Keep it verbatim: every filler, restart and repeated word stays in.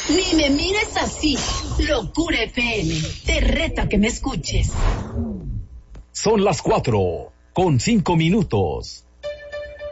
Ni me mires así. Locura F M. Te reto a que me escuches. Son las cuatro, con cinco minutos.